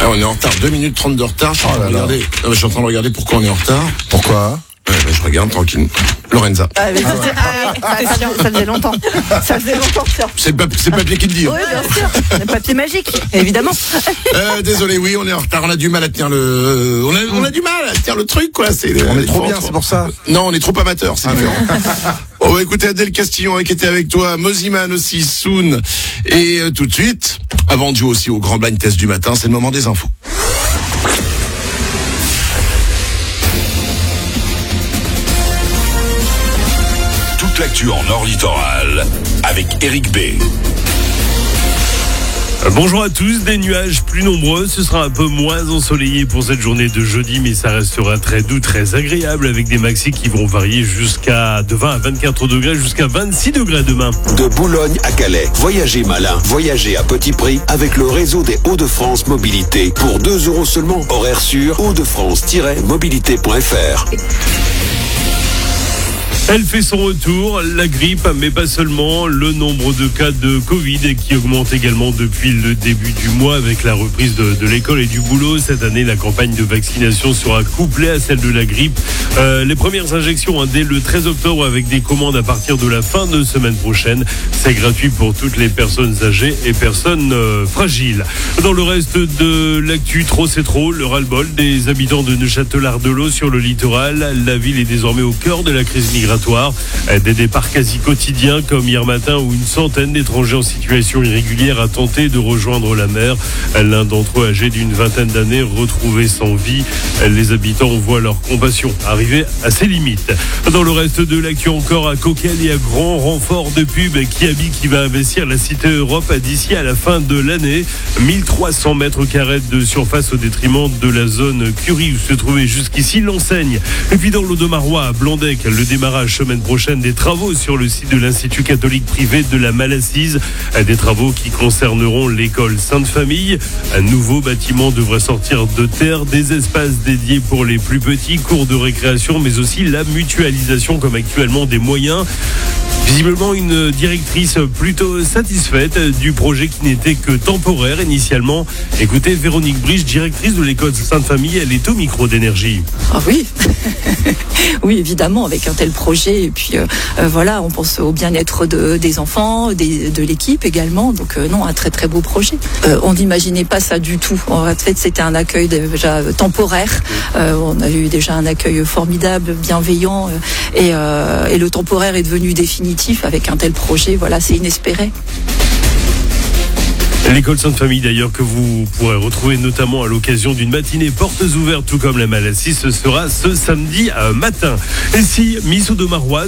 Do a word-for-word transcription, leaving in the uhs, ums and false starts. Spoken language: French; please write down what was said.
Ah, on est en retard, deux minutes trente de retard. Je suis, Oh là en, train de là. regarder. Non, mais je suis en train de regarder pourquoi on est en retard. Pourquoi? Ouais, bah, je regarde tranquille. Lorenza. Ah, mais ça, c'est- ah, ouais, ça, ça, ça faisait longtemps. Ça faisait longtemps que ça. C'est le, pap- c'est le papier qui te dit. hein. Oui, bien sûr. Le papier magique, évidemment. Euh, désolé, oui, on est en retard. On a du mal à tenir le. On a, on a du mal à tenir le truc, quoi. C'est, On est trop bien, c'est pour ça. Non, on est trop amateurs, c'est différent. On va écouter Adèle Castillon qui était avec toi, Moziman aussi, Soon. Et euh, tout de suite, avant de jouer aussi au grand blind test du matin, c'est le moment des infos. Toute l'actu en Nord Littoral avec Eric B. Bonjour à tous, des nuages plus nombreux, ce sera un peu moins ensoleillé pour cette journée de jeudi, mais ça restera très doux, très agréable avec des maxis qui vont varier jusqu'à de vingt à vingt-quatre degrés, jusqu'à vingt-six degrés demain. De Boulogne à Calais, voyagez malin, voyagez à petit prix avec le réseau des Hauts-de-France Mobilité. Pour deux euros seulement, horaire sûr, hauts de france tiret mobilité point f r. Elle fait son retour, la grippe, mais pas seulement. Le nombre de cas de Covid qui augmente également depuis le début du mois avec la reprise de, de l'école et du boulot. Cette année, la campagne de vaccination sera couplée à celle de la grippe. Euh, les premières injections hein, dès le treize octobre avec des commandes à partir de la fin de semaine prochaine. C'est gratuit pour toutes les personnes âgées et personnes euh, fragiles. Dans le reste de l'actu, trop c'est trop, le ras-le-bol des habitants de Neuchâtel-Ardelot sur le littoral. La ville est désormais au cœur de la crise migratoire. Des départs quasi quotidiens comme hier matin où une centaine d'étrangers en situation irrégulière a tenté de rejoindre la mer. L'un d'entre eux, âgé d'une vingtaine d'années, retrouvé sans vie. Les habitants voient leur compassion arriver à ses limites. Dans le reste de l'actu encore à Coquel et à grand renfort de pub, Kiabi qui va investir la Cité Europe d'ici à la fin de l'année. mille trois cents mètres carrés de surface au détriment de la zone Curie où se trouvait jusqu'ici l'enseigne. Et puis dans l'Audomarois à Blandec, le démarrage semaine prochaine des travaux sur le site de l'Institut catholique privé de la Malassise. Des travaux qui concerneront l'école Sainte-Famille. Un nouveau bâtiment devrait sortir de terre, des espaces dédiés pour les plus petits, cours de récréation, mais aussi la mutualisation comme actuellement des moyens. Visiblement une directrice plutôt satisfaite du projet qui n'était que temporaire initialement. Écoutez Véronique Briche, directrice de l'école Sainte-Famille, elle est au micro d'énergie. Ah oui, oui évidemment avec un tel projet et puis euh, euh, voilà on pense au bien-être de, des enfants, des, de l'équipe également donc euh, non un très très beau projet. Euh, on n'imaginait pas ça du tout. En fait c'était un accueil déjà temporaire. Euh, on a eu déjà un accueil formidable, bienveillant euh, et, euh, et le temporaire est devenu définitif avec un tel projet. Voilà c'est inespéré. L'école Sainte-Famille d'ailleurs que vous pourrez retrouver notamment à l'occasion d'une matinée portes ouvertes tout comme la Malassise, ce sera ce samedi matin. Et si Miss Audomarois